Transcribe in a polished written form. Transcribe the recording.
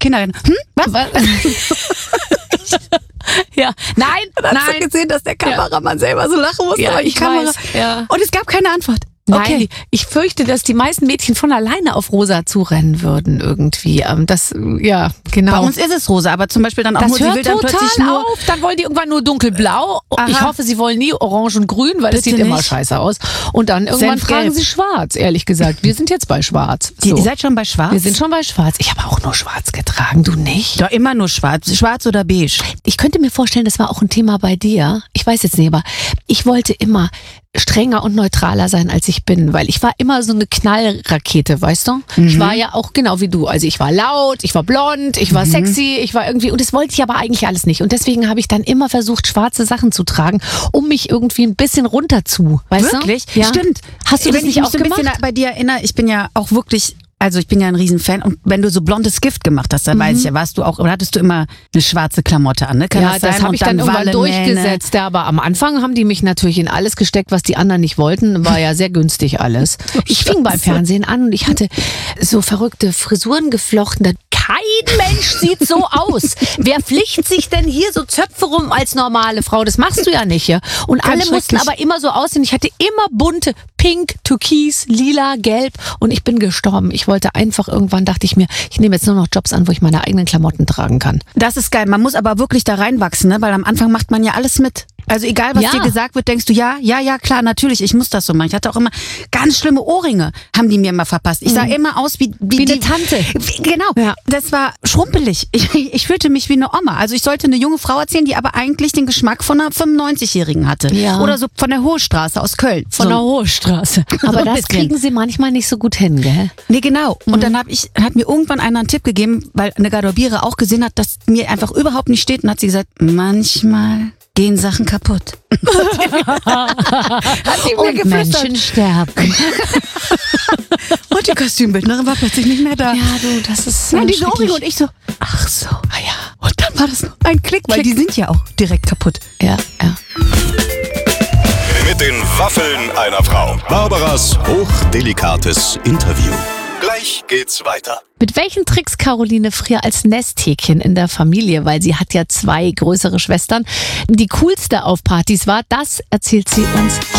Kinder reden. Was? Ja, nein. Hast du gesehen, dass der Kameramann selber so lachen musste? Ja, weil die ich Kamera. weiß, ja. Und es gab keine Antwort. Okay. Okay. Ich fürchte, dass die meisten Mädchen von alleine auf rosa zurennen würden irgendwie. Das, ja, genau. Bei uns ist es rosa, aber zum Beispiel dann auch das nur, die hört will dann plötzlich total nur. auf. Dann wollen die irgendwann nur dunkelblau. Aha. Ich hoffe, sie wollen nie orange und grün, weil es Bitte sieht immer nicht. scheiße aus. Und dann irgendwann Senfgelb. fragen sie schwarz, ehrlich gesagt. Wir sind jetzt bei schwarz. Ihr seid schon bei Schwarz? Wir sind schon bei schwarz. Ich habe auch nur schwarz getragen, du nicht? Doch immer nur schwarz. Schwarz oder beige? Ich könnte mir vorstellen, das war auch ein Thema bei dir. Ich weiß jetzt nicht, aber ich wollte immer strenger und neutraler sein, als ich bin, weil ich war immer so eine Knallrakete, weißt du? Ich war ja auch genau wie du. Also ich war laut, ich war blond, ich war sexy, ich war irgendwie, und das wollte ich aber eigentlich alles nicht. Und deswegen habe ich dann immer versucht, schwarze Sachen zu tragen, um mich irgendwie ein bisschen runter zu, weißt Wirklich? du? Ja. Stimmt. Hast du das Wenn nicht ich mich auch so ein gemacht? bisschen bei dir erinnere, ich bin ja auch wirklich, also ich bin ja ein Riesenfan, und wenn du so blondes Gift gemacht hast, dann weiß ich ja, warst du auch, oder hattest du immer eine schwarze Klamotte an, ne? Kann Ja, das sein? habe ich dann irgendwann durchgesetzt. Ja, aber am Anfang haben die mich natürlich in alles gesteckt, was die anderen nicht wollten. War ja sehr günstig alles. Ich fing beim Fernsehen an und ich hatte so verrückte Frisuren geflochten. Kein Mensch sieht so aus. Wer flicht sich denn hier so Zöpfe rum als normale Frau? Das machst du ja nicht, ja? Und Ganz alle mussten schrecklich. aber immer so aussehen. Ich hatte immer bunte, pink, türkis, lila, gelb, und ich bin gestorben. Ich wollte einfach, irgendwann dachte ich mir, ich nehme jetzt nur noch Jobs an, wo ich meine eigenen Klamotten tragen kann. Das ist geil. Man muss aber wirklich da reinwachsen, ne? Weil am Anfang macht man ja alles mit. Also egal, was Ja. dir gesagt wird, denkst du, ja, klar, natürlich, ich muss das so machen. Ich hatte auch immer ganz schlimme Ohrringe, haben die mir immer verpasst. Ich sah immer aus wie eine Tante. Genau, Ja. das war schrumpelig. Ich fühlte mich wie eine Oma. Also ich sollte eine junge Frau erzählen, die aber eigentlich den Geschmack von einer 95-Jährigen hatte. Ja. Oder so von der Hohestraße aus Köln. Von der Hohe Straße. Aber ein das bisschen. kriegen sie manchmal nicht so gut hin, gell? Nee, genau. Und dann hat mir irgendwann einer einen Tipp gegeben, weil eine Garderobiere auch gesehen hat, dass mir einfach überhaupt nicht steht. Und hat sie gesagt, manchmal gehen Sachen kaputt. Hat sie mir Und geflüstert. Menschen sterben. Und die Kostümbildnerin war plötzlich nicht mehr da. Ja, du, das ist Nein, diese schrecklich. Ohrringe, und ich so, ach so. Ah ja. Und dann war das noch ein Klick, weil die sind ja auch direkt kaputt. Ja, ja. Mit den Waffeln einer Frau. Barbaras hochdelikates Interview. Gleich geht's weiter. Mit welchen Tricks Caroline früher als Nesthäkchen in der Familie, weil sie hat ja 2 größere Schwestern, die coolste auf Partys war, das erzählt sie uns